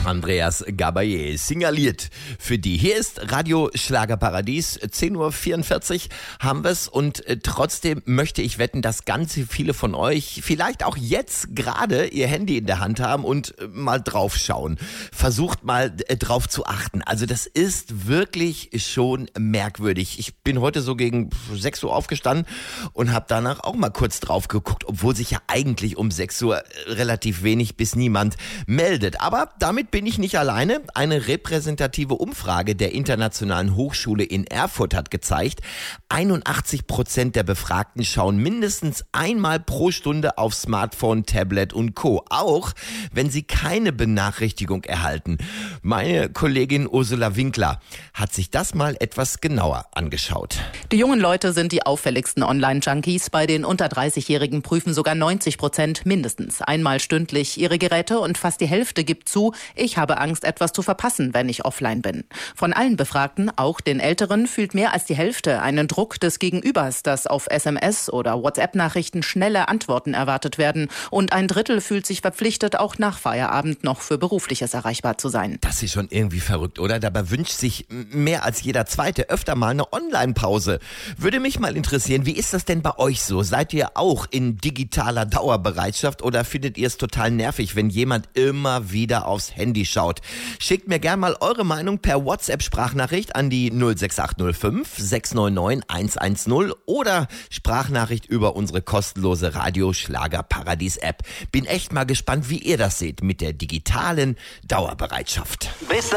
Andreas Gabayé signaliert für die. Hier ist Radio Schlagerparadies, 10.44 Uhr haben wir es und trotzdem möchte ich wetten, dass ganz viele von euch vielleicht auch jetzt gerade ihr Handy in der Hand haben und mal drauf schauen. Versucht mal drauf zu achten. Also das ist wirklich schon merkwürdig. Ich bin heute so gegen 6 Uhr aufgestanden und habe danach auch mal kurz drauf geguckt, obwohl sich ja eigentlich um 6 Uhr relativ wenig bis niemand meldet. Aber damit bin ich nicht alleine. Eine repräsentative Umfrage der Internationalen Hochschule in Erfurt hat gezeigt, 81% der Befragten schauen mindestens einmal pro Stunde auf Smartphone, Tablet und Co. Auch wenn sie keine Benachrichtigung erhalten. Meine Kollegin Ursula Winkler hat sich das mal etwas genauer angeschaut. Die jungen Leute sind die auffälligsten Online-Junkies. Bei den unter 30-Jährigen prüfen sogar 90% mindestens einmal stündlich ihre Geräte und fast die Hälfte gibt zu, ich habe Angst, etwas zu verpassen, wenn ich offline bin. Von allen Befragten, auch den Älteren, fühlt mehr als die Hälfte einen Druck des Gegenübers, dass auf SMS oder WhatsApp-Nachrichten schnelle Antworten erwartet werden. Und ein Drittel fühlt sich verpflichtet, auch nach Feierabend noch für Berufliches erreichbar zu sein. Das ist schon irgendwie verrückt, oder? Dabei wünscht sich mehr als jeder Zweite öfter mal eine Online-Pause. Würde mich mal interessieren, wie ist das denn bei euch so? Seid ihr auch in digitaler Dauerbereitschaft oder findet ihr es total nervig, wenn jemand immer wieder aufs Handy schaut? Schickt mir gerne mal eure Meinung per WhatsApp-Sprachnachricht an die 06805 699 110 oder Sprachnachricht über unsere kostenlose Radio Schlagerparadies App. Bin echt mal gespannt, wie ihr das seht mit der digitalen Dauerbereitschaft. Bis